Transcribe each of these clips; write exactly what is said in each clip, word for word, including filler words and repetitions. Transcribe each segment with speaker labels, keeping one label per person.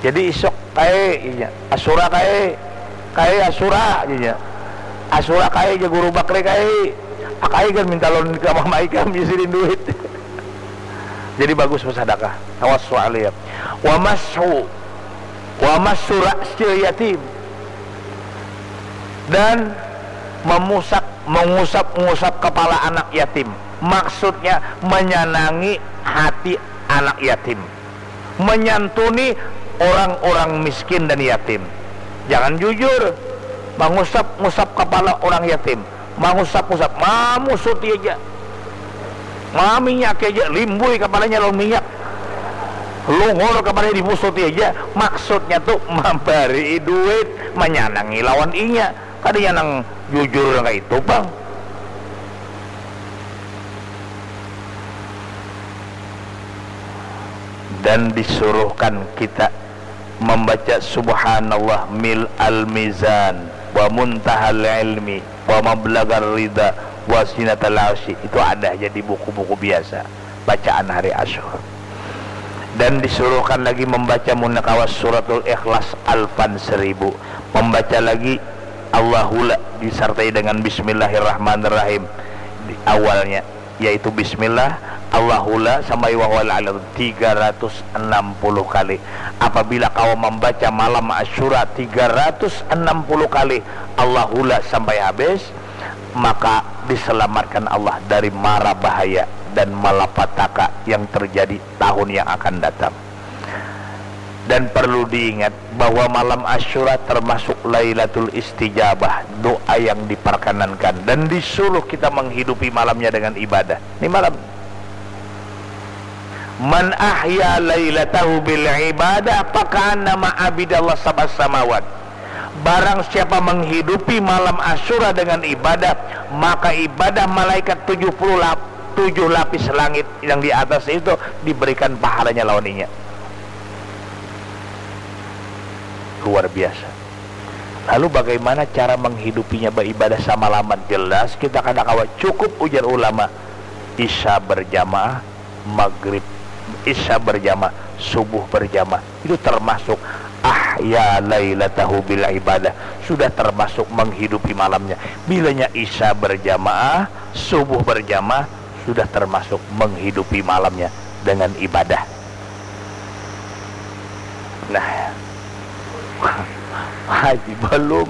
Speaker 1: Jadi isok kae nya asura kae kae asura nya asura kae je guru bakri kae akai kan minta lon ke mama ikam isirin duit. Jadi bagus bersedekah tawassu alaihi wa mashu wa mashu ra'sil yatim, dan memusak mengusap-ngusap kepala anak yatim, maksudnya menyenangi hati anak yatim, menyantuni orang-orang miskin dan yatim. Jangan jujur mengusap-ngusap kepala orang yatim, mengusap-ngusap mamusut aja, ma minyak aja, limbui kepalanya lo minyak, lungor kepalanya dimusut aja. Maksudnya tuh memberi duit, menyenangi lawan inya. Kadang yang jujur kayak itu bang. Dan disuruhkan kita membaca subhanallah mil al-mizan wa muntahal ilmi wa mablagar ridha wa sinatal arsy. Itu ada aja di buku-buku biasa bacaan hari Asyura. Dan disuruhkan lagi membaca munakawas suratul ikhlas alfan seribu, membaca lagi Allahula disertai dengan bismillahirrahmanirrahim di awalnya, yaitu bismillah Allahula sampai wahwal alam tiga ratus enam puluh kali. Apabila kau membaca malam Asyura tiga ratus enam puluh kali Allahula sampai habis, maka diselamatkan Allah dari mara bahaya dan malapetaka yang terjadi tahun yang akan datang. Dan perlu diingat bahwa malam Asyura termasuk Lailatul Istijabah, doa yang diperkenankan, dan disuruh kita menghidupi malamnya dengan ibadah. Ini malam man ahya lailatahu bil ibadah faka'annama abidallah sab'as samawat. Barang siapa menghidupi malam Asyura dengan ibadah, maka ibadah malaikat tujuh puluh lap, tujuh lapis langit yang di atas itu diberikan pahalanya lawannya. Luar biasa. Lalu bagaimana cara menghidupinya beribadah sama laman? Jelas kita kadang kala cukup ujar ulama, isya berjamaah, maghrib isya berjamaah, subuh berjamaah. Itu termasuk ahya lailatahu bil ibadah, sudah termasuk menghidupi malamnya. Bilanya isya berjamaah, subuh berjamaah, sudah termasuk menghidupi malamnya dengan ibadah. Nah, haji belum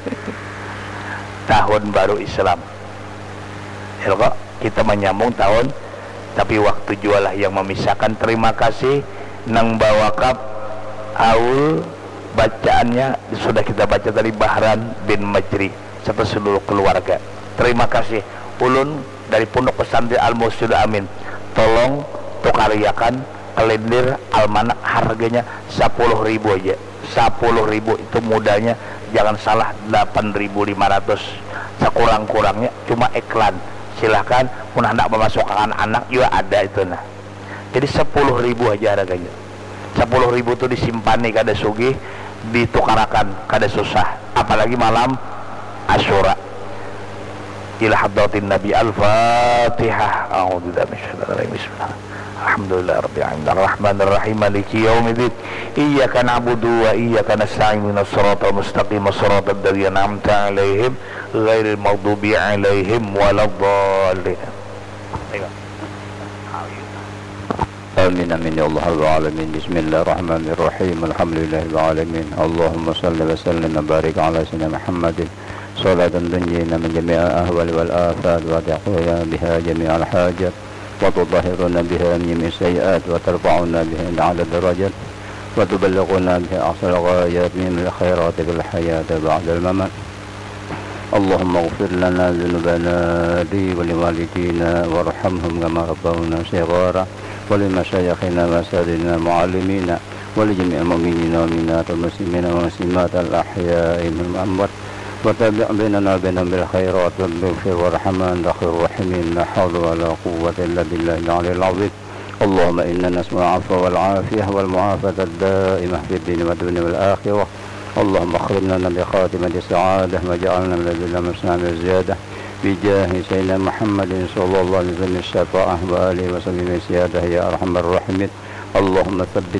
Speaker 1: tahun baru Islam ya kok kita menyambung tahun, tapi waktu jualah yang memisahkan. Terima kasih nang bawa kap aul bacaannya sudah kita baca dari Bahran bin Majri serta seluruh keluarga. Terima kasih ulun dari Pondok Pesantren Al-Musyid Amin, tolong tukariakan kalender almanak, harganya sepuluh ribu aja. Sepuluh ribu itu modalnya jangan salah delapan ribu lima ratus, sekurang-kurangnya cuma iklan. Silahkan pun hendak memasukkan anak juga ada itu nah. Jadi sepuluh ribu aja harganya. Sepuluh ribu itu disimpan nih kada sugih, ditukarakan kada susah, apalagi malam Asyura. Ila hadratin Nabi. Al-Fatihah. A'udzubillahi minasyaitonir rajim. Bismillah. Alhamdulillah rabbil alamin arrahmanir rahim maliki yaumiddin iyyaka na'budu wa iyyaka nasta'in ihdinas siratal mustaqim siratal ladzina an'amta 'alaihim ghairil maghdubi 'alaihim waladdallin. Amin amin ya Allah rabbal alamin. Bismillahirrahmanirrahim. Alhamdulillahil alamin. Allahumma shalli wa sallim wa barik ala sayyidina Muhammadin salatan tunjina min jami'il ahwali wal afat wa taqwa biha jami'al hajat وتطهرنا بها من جميع السيئات وترفعنا بها أعلى الدرجات وتبلغنا بها أقصى الغايات من الخيرات في الحياة بعد الممات. اللهم اغفر لنا ذنوبنا لي ولوالدينا وارحمهم كما ربونا صغارا ولمشايخنا وأساتذتنا معلمينا ولجميع المؤمنين والمؤمنات والمسلمين والمسلمات الأحياء منهم والأموات وتابع بيننا وبينهم بالخيرات والغفر والرحمن الرحيم الراحمين. لا حول ولا قوة إلا بالله العلي العظيم. اللهم إنا نسأل العفو والعافية والمعافاة الدائمة في الدين والدنيا والآخرة. اللهم اخرجنا بخاتمة السعادة وجعلنا من الذين مسنا بالزيادة بجاه سيدنا محمد صلى الله عليه وسلم الشفاعة وآله وسلم السيادة يا أرحم الراحمين. اللهم ثبت